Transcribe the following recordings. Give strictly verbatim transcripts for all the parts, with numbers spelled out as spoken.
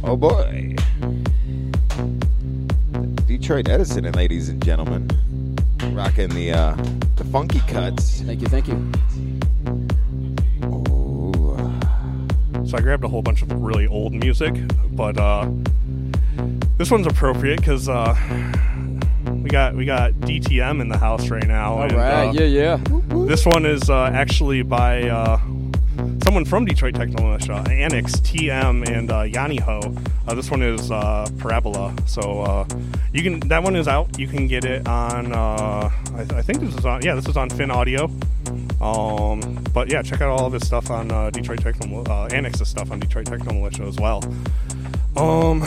Oh boy. Detroit Edison, and ladies and gentlemen, rocking the uh, the funky cuts. Thank you, thank you. Oh. So I grabbed a whole bunch of really old music, but uh, this one's appropriate because uh, we got we got D T M in the house right now. All and, right, uh, yeah, yeah. This one is uh, actually by uh, someone from Detroit Techno Militia, Annex, T M, and uh, Yanni Ho. Uh, this one is uh, Parabola. So uh, you can that one is out. You can get it on. Uh, I, I think this is on. Yeah, this is on Fin Audio. Um, but yeah, check out all of his stuff on uh, Detroit Techno. Uh, Annex's stuff on Detroit Techno Militia as well. Um,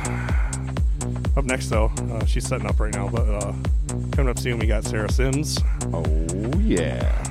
up next though, uh, she's setting up right now. But uh, coming up soon, we got Sarah Sims. Oh yeah.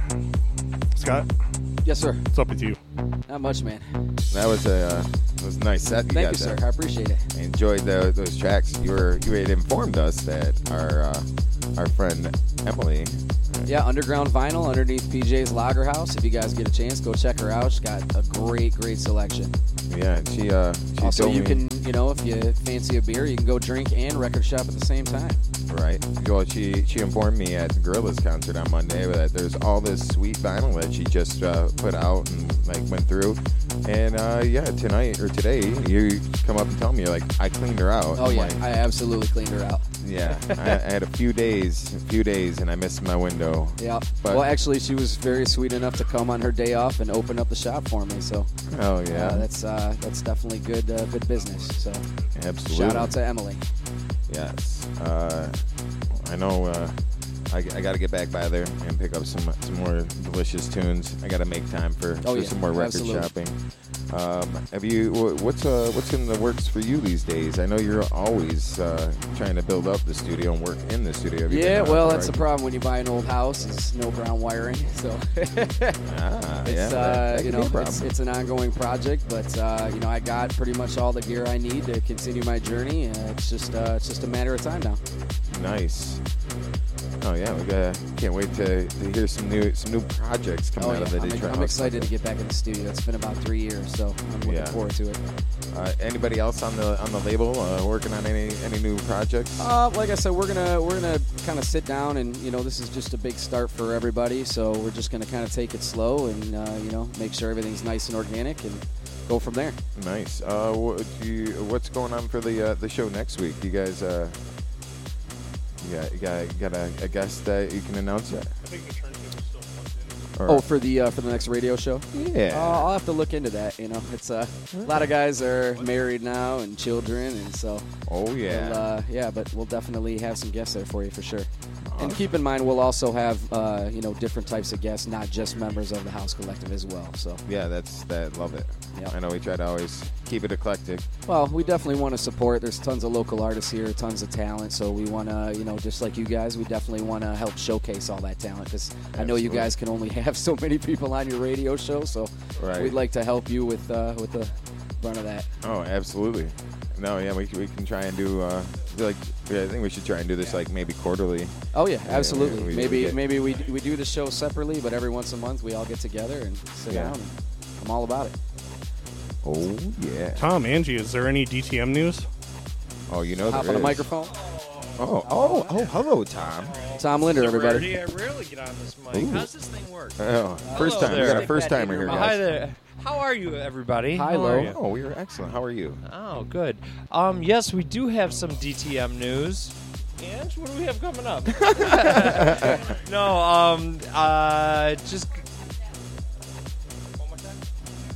Scott. Yes, sir. What's up with you? Not much, man. That was a uh, was a nice set. You Thank got you, there. sir. I appreciate it. I enjoyed the, those tracks. You were you had informed us that our uh, our friend Emily. Yeah, Underground Vinyl underneath P J's Lager House. If you guys get a chance, go check her out. She's got a great, great selection. Yeah, she uh she Also, told you me, can, you know, if you fancy a beer, you can go drink and record shop at the same time. right. Well, she she informed me at the Gorillaz concert on Monday that there's all this sweet vinyl that she just uh, put out and like went through. And uh, yeah, tonight or today, you come up and tell me you're like, I cleaned her out. Oh I'm yeah, like, I absolutely cleaned her out. yeah. I, I had a few days, a few days, and I missed my window. Yeah. But- Well, actually, she was very sweet enough to come on her day off and open up the shop for me. So Oh yeah, uh, that's uh, that's definitely good uh, good business. So absolutely. shout out to Emily. Yes. Uh, I know. Uh, I, I got to get back by there and pick up some some more delicious tunes. I got to make time for, Oh, for yeah, some more record absolutely. shopping. Um, have you? wh- What's uh, what's in the works for you these days? I know you're always uh, trying to build up the studio and work in the studio. Have you Yeah, been, uh, well, that's the right? problem when you buy an old house. Is no ground wiring, so Ah, it's yeah, that- uh, that you could be a know problem. it's, it's an ongoing project. But uh, you know, I got pretty much all the gear I need to continue my journey. Uh, it's just uh, it's just a matter of time now. Nice. Oh yeah, we got. Can't wait to, to hear some new some new projects coming Oh out yeah, of the I'm, Detroit I'm House excited to get back in the studio. It's been about three years, so I'm looking Yeah. forward to it. Uh, anybody else on the on the label uh, working on any any new projects? Uh, like I said, we're gonna we're gonna kind of sit down, and you know, this is just a big start for everybody. So we're just gonna kind of take it slow, and uh, you know, make sure everything's nice and organic, and go from there. Nice. Uh, what do you, what's going on for the uh, the show next week? You guys, uh, you got you got, you got a, a guest that you can announce yet? I think the turntable's still plugged in. Or- Oh, for the uh, for the next radio show. yeah. Uh, I'll have to look into that. You know, it's uh, a lot of guys are married now and children, and so oh yeah. we'll, uh, yeah. But we'll definitely have some guests there for you for sure. And Awesome. keep in mind, we'll also have uh, you know different types of guests, not just members of the House Collective as well. So, Yeah, that's that. Love it. Yep. I know we try to always keep it eclectic. well, we definitely want to support. There's tons of local artists here, tons of talent. So we want to, you know, just like you guys, we definitely want to help showcase all that talent because I know you Absolutely. guys can only have so many people on your radio show. So Right. we'd like to help you with uh, with the brunt of that. Oh, absolutely. No, yeah, we, we can try and do uh, like yeah, I think we should try and do this like maybe quarterly. Oh yeah, absolutely. we- we maybe get- maybe we we do the show separately, but every once a month we all get together and sit Yeah. down. And I'm all about it. Oh yeah. Tom, Angie, is there any D T M news? Oh, you know Hop there on a is. microphone. Oh, oh, oh, hello, Tom. Tom Linder, It's a everybody. rarity. I rarely get on this mic. Ooh. How's this thing work? Oh, first Hello time. We there. got a first timer here, Oh, guys. hi there. How are you, everybody? Hi, How Lo. are you? Oh, we are excellent. How are you? Oh, good. Um, yes, we do have some D T M news. And what do we have coming up? no, um, uh, just. One more time.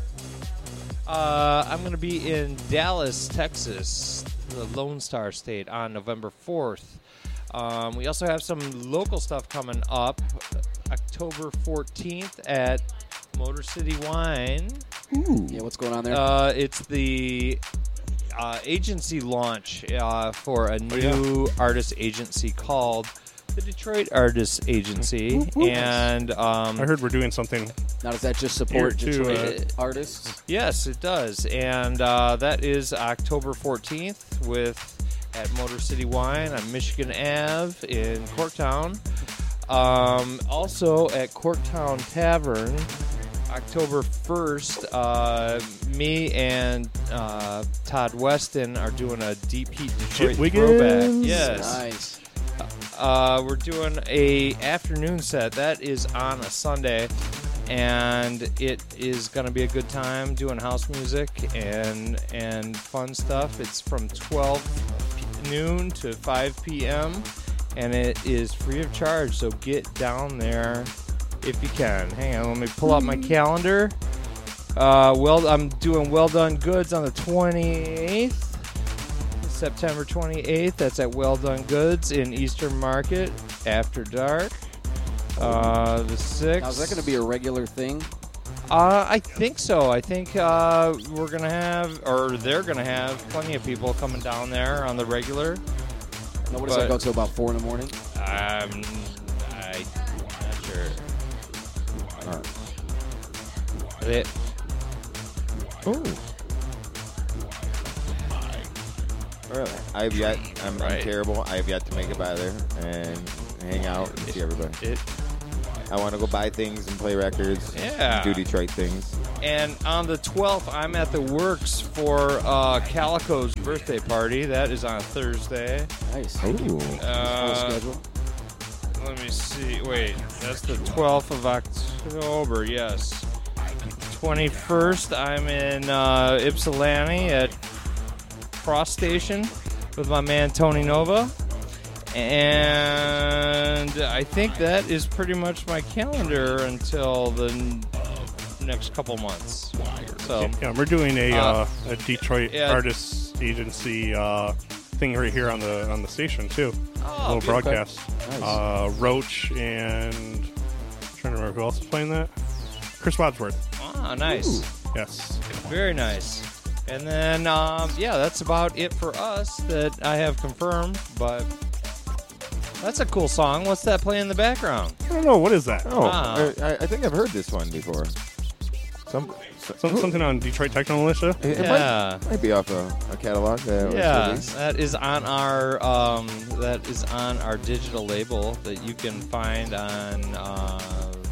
Uh, I'm going to be in Dallas, Texas, the Lone Star State, on November fourth. Um, we also have some local stuff coming up. October fourteenth at Motor City Wine. Yeah, what's going on there? Uh, it's the uh, agency launch uh, for a new artist agency called the Detroit Artist Agency. And um, I heard we're doing something. now, does that just support here too, Detroit uh, artists? yes, it does. And uh, that is October fourteenth with at Motor City Wine on Michigan Avenue in Corktown. Um, also at Corktown Tavern October first, uh, me and uh, Todd Weston are doing a Deep Heat Detroit throwback. Yes. Nice. Uh, we're doing a afternoon set. That is on a Sunday, and it is going to be a good time doing house music and and fun stuff. It's from twelve noon to five p.m., and it is free of charge, so get down there if you can. Hang on, let me pull out my calendar. Uh, well, I'm doing Well Done Goods on the twenty-eighth. September twenty-eighth. That's at Well Done Goods in Eastern Market after dark. Uh, the sixth. Now, is that going to be a regular thing? Uh, I think so. I think uh, we're going to have, or they're going to have, plenty of people coming down there on the regular. No, what does that go till about four in the morning? Um, I'm not sure. All right. It, Oh. Really? I've yet. I'm, Right. I'm terrible. I have yet to make it by there and hang out and see everybody. it, I want to go buy things and play records. Yeah. Do Detroit things. And on the twelfth, I'm at the Works for uh, Calico's birthday party. That is on a Thursday. Nice. Ooh. Uh, Full schedule. Let me see. Wait, that's the twelfth of October. Yes. twenty-first, I'm in uh, Ypsilanti at Cross Station with my man Tony Nova. And I think that is pretty much my calendar until the n- next couple months. So, Yeah, we're doing a Uh, uh, a Detroit yeah. artists agency uh, thing right here on the on the station too. Oh, a little beautiful. broadcast. Nice. Uh, Roach and I'm trying to remember who else is playing that. Chris Wadsworth. ah, nice. Yes. Very nice. And then, um, yeah, that's about it for us that I have confirmed. But that's a cool song. What's that playing in the background? I don't know what is that. Oh, Wow. I, I think I've heard this one before. Some, Some, something on Detroit Techno Militia. It, it Yeah. might, might be off a, a catalog that was Yeah, released. that is on our um, that is on our digital label that you can find on uh,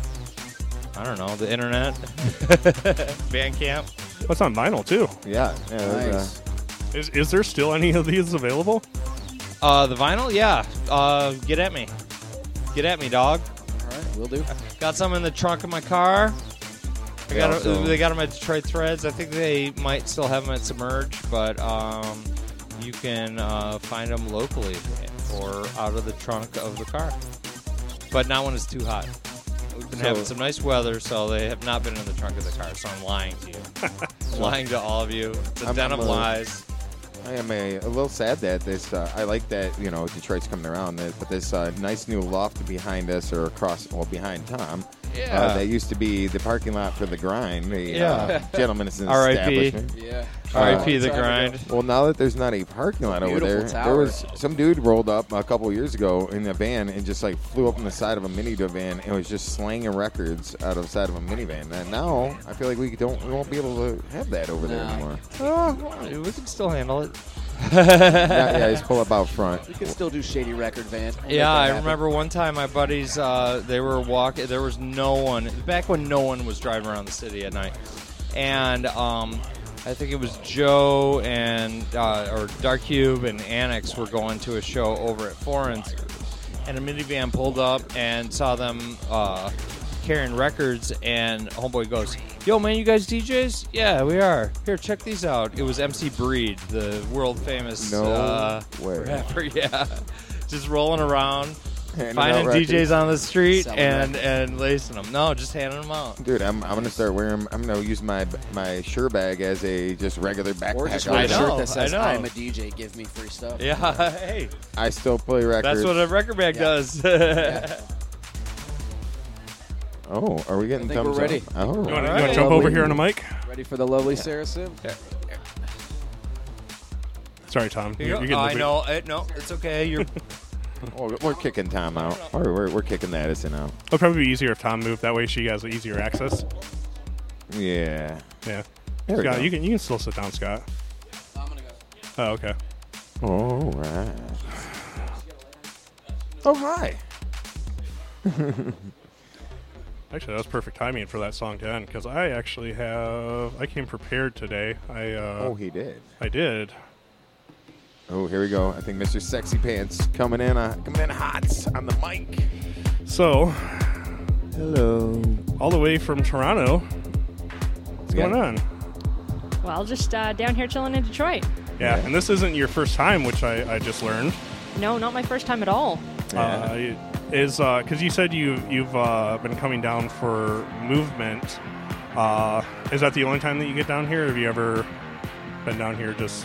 I don't know the internet, Bandcamp. What's on vinyl too? Yeah. yeah there's, Nice. uh, Is is there still any of these available? Uh, the vinyl, yeah. Uh, get at me, get at me, dog. All right, we'll do. Got some in the trunk of my car. I They got also- they got them at Detroit Threads. I think they might still have them at Submerge, but um, you can uh, find them locally or out of the trunk of the car. But not when it's too hot. We've been So- having some nice weather, so they have not been in the trunk of the car. So I'm lying to you, I'm lying to all of you. It's a I'm- den I'm of a- lies. I am a, a little sad that this. Uh, I like that you know Detroit's coming around, that- but this uh, nice new loft behind us, or across, well, behind Tom. Yeah. Uh, that used to be the parking lot for the Grind, the Yeah. uh, gentleman's R I P establishment. Yeah. R I P Uh, the time grind. ago. Well, now that there's not a parking lot over Beautiful there, tower. there was some dude rolled up a couple years ago in a van and just like flew up on the side of a minivan and was just slanging records out of the side of a minivan. And now I feel like we don't, we won't be able to have that over there No. anymore. Oh, we can still handle it. yeah, yeah, just pull up out front. We can still do Shady Record Van. We'll make Yeah, that I happen. remember one time my buddies, uh, they were walking. There was no one back when no one was driving around the city at night, and um, I think it was Joe and uh, or Dark Cube and Annex were going to a show over at Foreign's, and a minivan pulled up and saw them uh, carrying records, and homeboy goes, "Yo, man, you guys D Js? Yeah, we are. Here, check these out." It was M C Breed, the world famous No uh, way. rapper. Yeah, just rolling around. Handing Finding out D Js records. on the street Selling and, and lacing them. No, just handing them out. Dude, I'm, I'm gonna start wearing. I'm gonna use my my sure bag as a just regular backpack. Or just on wear I a it. know, shirt that says, I know. I'm a D J, give me free stuff. Yeah, hey, I still play records. that's what a record bag Yeah. does. Yeah. Oh, are we getting I think thumbs we're ready. up? Oh, You want to Alright. jump over Lovely. here on a mic? Ready for the lovely Sarah Sim? Sorry, Tom. Here You're, you you're go. getting I the know. It, no, it's okay. You're Oh, we're kicking Tom out. Or we're, we're kicking Addison out. It'll probably be easier if Tom moved. That way she has easier access. Yeah. Yeah. There we Scott, go. you can you can still sit down, Scott. I'm gonna go. Oh, okay. All right. Oh, hi. Actually, that was perfect timing for that song to end because I actually have I came prepared today. I uh, Oh, he did. I did. Oh, here we go. I think Mister Sexy Pants coming in, uh, coming in hot on the mic. So, hello, all the way from Toronto. What's Yeah. going on? Well, just uh, down here chilling in Detroit. Yeah, Yeah. and this isn't your first time, which I, I just learned. No, not my first time at all. Uh, is because you said you you've uh, been coming down for movement. Uh, is that the only time that you get down here? Or have you ever been down here just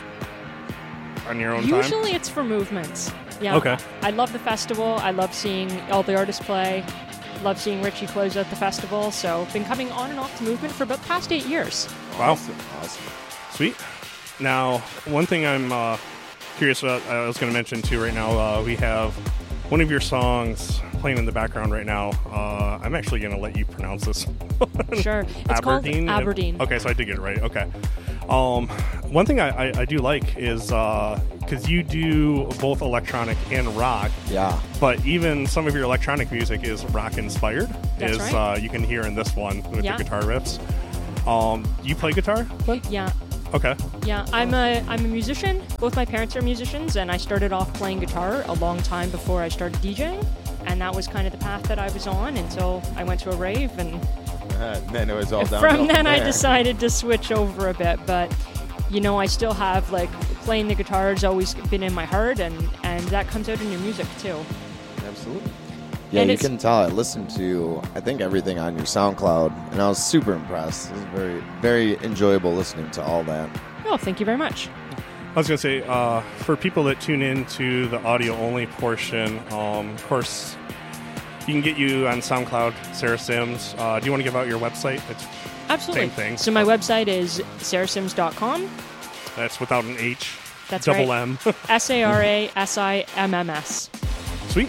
on your own time? Usually it's for movements. Yeah. Okay. I love the festival. I love seeing all the artists play. Love seeing Richie close out the festival. So been coming on and off to movement for about the past eight years. Wow. Awesome. Awesome. Sweet. Now, one thing I'm uh, curious about, I was going to mention too right now, uh, we have one of your songs playing in the background right now. Uh, I'm actually going to let you pronounce this. Sure. It's Aberdeen? called Aberdeen. Okay, so I did get it right. Okay. Um, one thing I, I, I do like is because you do both electronic and rock, Yeah. but even some of your electronic music is rock inspired. That's is right. uh, you can hear in this one with Yeah. the guitar riffs. Um, you play guitar? Yeah. Okay. Yeah, I'm a I'm a musician. Both my parents are musicians, and I started off playing guitar a long time before I started DJing, and that was kind of the path that I was on until I went to a rave, and Uh, then it was all downhill from then I there. decided to switch over a bit. But you know, I still have like playing the guitar has always been in my heart, and and that comes out in your music too. Absolutely. Yeah, And you it's- can tell. I listened to, I think, everything on your SoundCloud, and I was super impressed. It was very, very enjoyable listening to all that. Oh, thank you very much. I was going to say, uh, for people that tune in to the audio-only portion, um, of course, you can get you on SoundCloud, Sarah Sims. Uh, do you want to give out your website? It's Absolutely. Same thing. So my website is sarah sims dot com. That's without an H. That's double right. M. S A R A S I M M S. Sweet.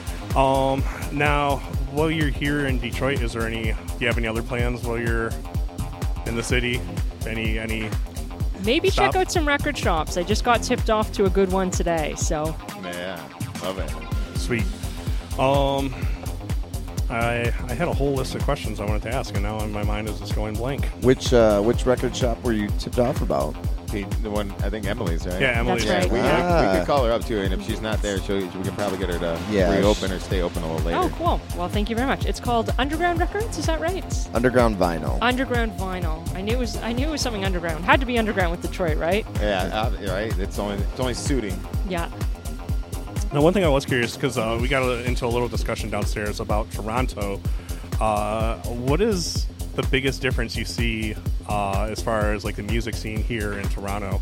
Um, now, while you're here in Detroit, is there any? Do you have any other plans while you're in the city? Any? Any? Maybe Stop. check out some record shops. I just got tipped off to a good one today. So Yeah, love it. Sweet. Um, I I had a whole list of questions I wanted to ask, and now my mind is just going blank. Which uh, which record shop were you tipped off about? The, the one, I think Emily's, right? Yeah, Emily's. That's right. We, Ah. we could call her up too, and if she's not there, she'll, we can probably get her to Yeah, reopen or stay open a little later. oh, cool. Well, thank you very much. It's called Underground Records. Is that right? Underground Vinyl. Underground Vinyl. I knew it was. I knew it was something underground. Had to be underground with Detroit, right? Yeah, uh, right. It's only it's only suiting. Yeah. Now, one thing I was curious because uh, we got a, into a little discussion downstairs about Toronto. Uh, what is the biggest difference you see uh, as far as like the music scene here in Toronto?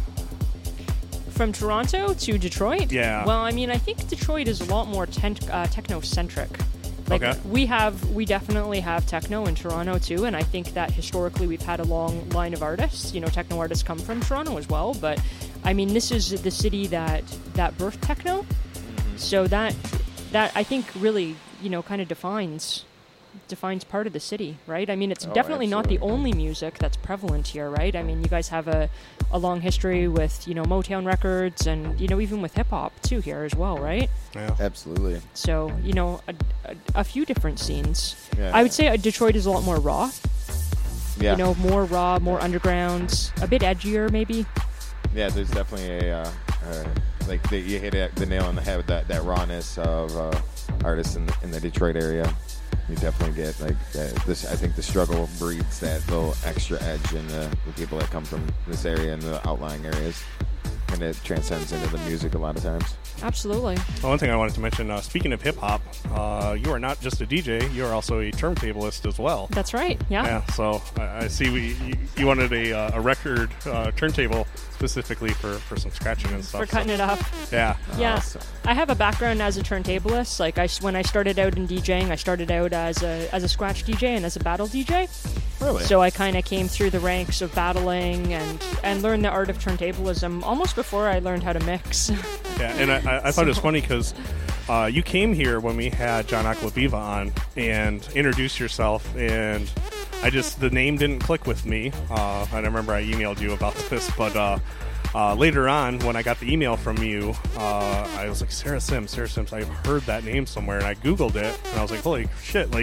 From Toronto to Detroit? Yeah. Well, I mean, I think Detroit is a lot more ten- uh, techno-centric. Like, Okay. we have, we definitely have techno in Toronto, too, and I think that historically we've had a long line of artists. You know, techno artists come from Toronto as well, but, I mean, this is the city that, that birthed techno, so that, that, I think, really, you know, kind of defines... defines part of the city, right? I mean, it's Oh, definitely not the absolutely. only music that's prevalent here, right? I mean, you guys have a, a long history with, you know, Motown records and, you know, even with hip-hop, too, here as well, right? Yeah. Absolutely. So, you know, a, a, a few different scenes. Yeah. I would say uh, Detroit is a lot more raw, Yeah. you know, more raw, more underground, a bit edgier, maybe. Yeah, there's definitely a uh, uh, like the, you hit it, the nail on the head with that, that rawness of uh, artists in the, in the Detroit area. You definitely get like that, this. I think the struggle breeds that little extra edge in the, the people that come from this area and the outlying areas, and it transcends into the music a lot of times. Absolutely. Well, one thing I wanted to mention, uh, speaking of hip hop, uh, you are not just a D J; you are also a turntablist as well. That's right, yeah. Yeah. So I, I see we you, you wanted a uh, a record uh, turntable specifically for, for some scratching and stuff. For cutting it up. Yeah. Yeah, Awesome. I have a background as a turntablist. Like I, when I started out in DJing, I started out as a as a scratch D J and as a battle D J. Really? So I kind of came through the ranks of battling and and learned the art of turntablism almost before I learned how to mix. Yeah, and I, I, I thought it was funny because uh, you came here when we had John Aquaviva on and introduced yourself, and I just the name didn't click with me. Uh, and I remember I emailed you about this, but uh, uh, later on when I got the email from you, uh, I was like, Sarah Sims, Sarah Sims. I've heard that name somewhere, and I googled it, and I was like, holy shit! Like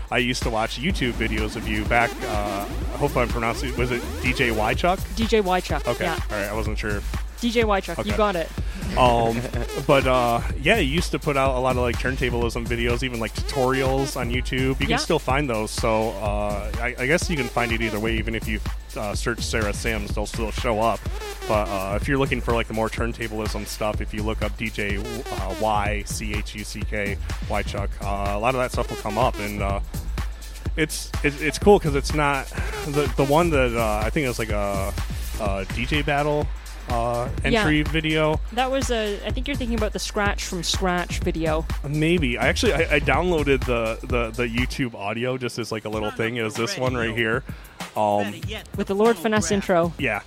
I used to watch YouTube videos of you back. Uh, hopefully I'm pronouncing it. Was it D J Wychuck? D J Wychuck. Okay. Yeah. All right. I wasn't sure. D J Wychuck. Okay. You got it. Um, but uh, yeah, you used to put out a lot of like turntablism videos, even like tutorials on YouTube. You can Yeah. still find those. So uh, I, I guess you can find it either way. Even if you uh, search Sarah Sims, they'll still show up. But uh, if you're looking for like the more turntablism stuff, if you look up D J uh, Y C H U C K Wychuck, uh, a lot of that stuff will come up, and uh, it's it, it's cool because it's not the the one that uh, I think it was like a, a D J battle. Uh, entry Yeah. video. That was a. I think you're thinking about the Scratch from Scratch video. Maybe I actually I, I downloaded the, the the YouTube audio just as like a little thing. It was this one right here. Um, With the Lord Finesse intro. yeah.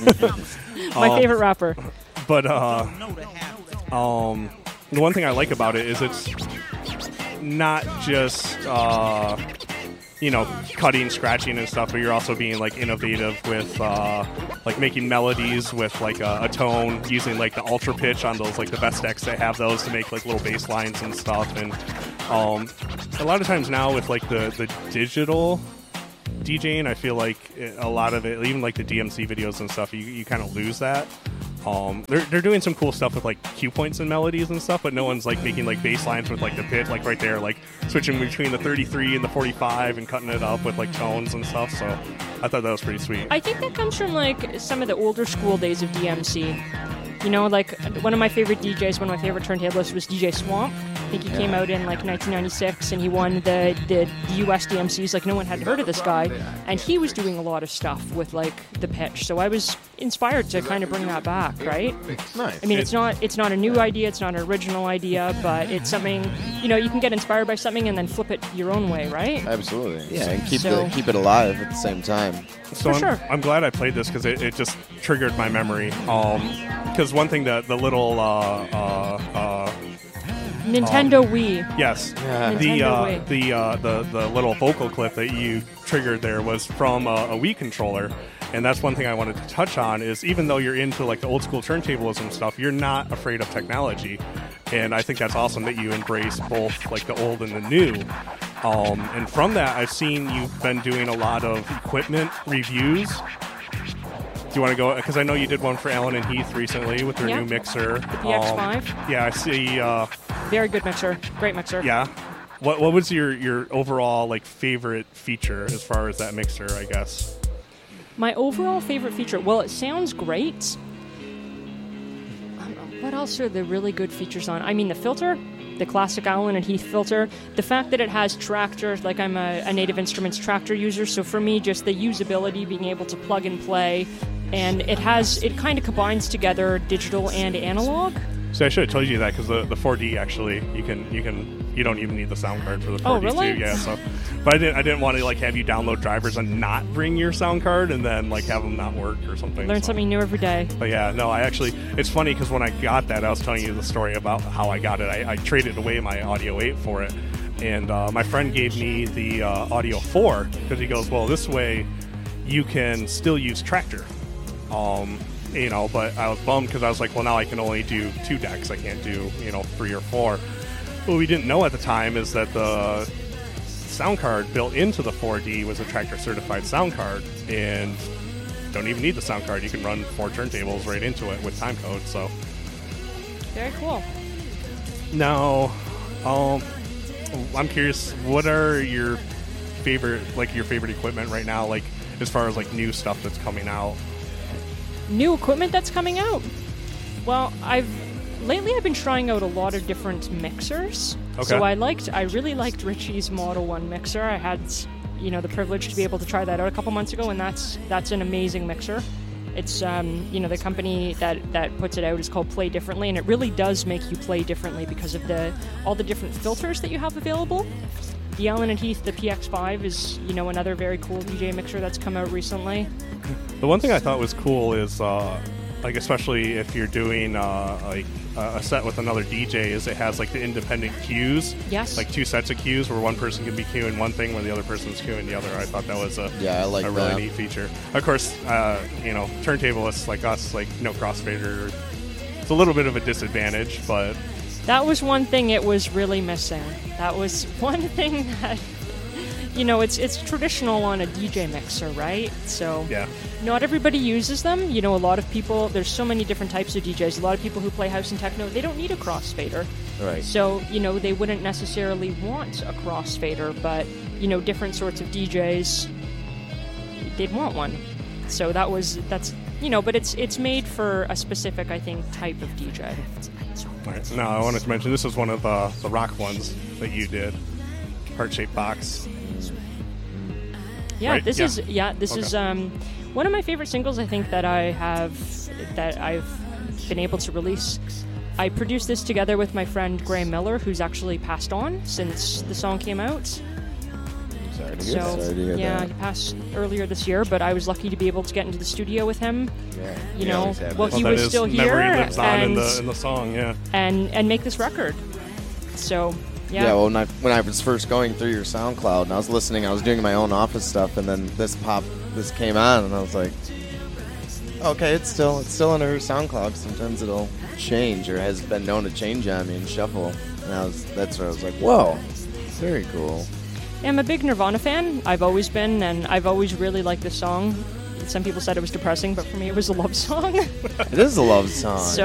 My Um, favorite rapper. But uh, um, the one thing I like about it is it's not just uh, you know, cutting, scratching, and stuff, but you're also being like innovative with uh, like making melodies with like a, a tone, using like the ultra pitch on those like the best decks that have those to make like little bass lines and stuff. And um, a lot of times now with like the the digital DJing, I feel like it, a lot of it, even like the D M C videos and stuff, you, you kind of lose that. Um, they're they're doing some cool stuff with like cue points and melodies and stuff, but no one's like making like bass lines with like the pitch, like right there, like switching between the thirty-three and the forty-five and cutting it up with like tones and stuff. So I thought that was pretty sweet. I think that comes from like some of the older school days of D M C. You know, like one of my favorite D Js, one of my favorite turntablists was D J Swamp. I think he came out in like nineteen ninety-six and he won the, the U S D M Cs. Like no one had heard of this guy. And he was doing a lot of stuff with like the pitch. So I was inspired to kind of bring that back, right? Nice. I mean, it's not it's not a new idea, it's not an original idea, but it's something, you know, you can get inspired by something and then flip it your own way, right? Absolutely. Yeah, and keep So- the, keep it alive at the same time. So For I'm, sure. I'm glad I played this because it, it just triggered my memory. Because one thing that the little uh, uh, uh, Nintendo Wii. yes, Yeah. the Nintendo uh, Wii. the uh, the the little vocal clip that you triggered there was from a, a Wii controller, and that's one thing I wanted to touch on. Is even though you're into like the old school turntablism stuff, you're not afraid of technology, and I think that's awesome that you embrace both like the old and the new. Um, and from that, I've seen you've been doing a lot of equipment reviews. Do you want to go? Because I know you did one for Allen and Heath recently with their Yeah. new mixer. The P X five. Um, yeah, I see. Uh, Very good mixer. Great mixer. yeah. What What was your, your overall like favorite feature as far as that mixer? I guess. My overall favorite feature, well, it sounds great. Um, What else are the really good features on? I mean, the filter, the classic Allen and Heath filter. The fact that it has Traktor, like I'm a, a Native Instruments Traktor user, so for me, just the usability, being able to plug and play, and it has, it kind of combines together digital and analog. So I should have told you that because the, the four D actually you can you can you don't even need the sound card for the four D Oh, really? too. Yeah. So, but I didn't I didn't want to like have you download drivers and not bring your sound card and then like have them not work or something. Learn so. something new every day. But yeah, no, I actually, it's funny because when I got that, I was telling you the story about how I got it. I, I traded away my Audio eight for it. And uh, my friend gave me the uh, Audio four because he goes, well, this way you can still use Traktor. Um, you know, but I was bummed because I was like, well, now I can only do two decks. I can't do, you know, three or four. What we didn't know at the time is that the sound card built into the four D was a Traktor certified sound card. And don't even need the sound card. You can run four turntables right into it with timecode. So Very cool. now, um, I'm curious, what are your favorite, like your favorite equipment right now, like as far as like new stuff that's coming out? New equipment that's coming out. Well, I've lately I've been trying out a lot of different mixers. Okay. So I liked, I really liked Richie's Model One mixer. I had, you know, the privilege to be able to try that out a couple months ago, and that's that's an amazing mixer. It's, um, you know, the company that, that puts it out is called Play Differently, and it really does make you play differently because of the all the different filters that you have available. The Allen and Heath, the P X five, is, you know, another very cool D J mixer that's come out recently. The one thing I thought was cool is, uh, like, especially if you're doing uh, like uh, a set with another D J, is it has like the independent cues. Yes. Like two sets of cues where one person can be cueing one thing where the other person's cueing the other. I thought that was a Yeah, I like a really that. neat feature. Of course, uh, you know, turntablists like us, like no crossfader, it's a little bit of a disadvantage, but That was one thing it was really missing. That was one thing that you know, it's it's traditional on a D J mixer, right? So Yeah. not everybody uses them. You know, a lot of people, there's so many different types of D Js. A lot of people who play house and techno, they don't need a crossfader. Right. So, you know, they wouldn't necessarily want a crossfader, but, you know, different sorts of D Js, they'd want one. So that was, that's, you know, but it's it's made for a specific, I think, type of D J. All right. Now, I wanted to mention this is one of the, the rock ones that you did. Heart-shaped box. Yeah, Right, this yeah. is, yeah, this Okay. is um, one of my favorite singles, I think, that I have, that I've been able to release. I produced this together with my friend Gray Miller, who's actually passed on since the song came out. Sorry to So, hear, sorry to hear yeah, that. he passed earlier this year, but I was lucky to be able to get into the studio with him. Yeah. You Yeah, know, he's had well, this. he Well, that was is still here, memory lives on in and, the, in the song, yeah. and and make this record. So, yeah. Yeah, well, when I, when I was first going through your SoundCloud and I was listening, I was doing my own office stuff, and then this pop, this came on, and I was like, okay, it's still it's still under SoundCloud. Sometimes it'll change, or has been known to change on me and shuffle. And I was that's where I was like, whoa, very cool. I'm a big Nirvana fan. I've always been, and I've always really liked this song. Some people said it was depressing, but for me it was a love song. It is a love song. So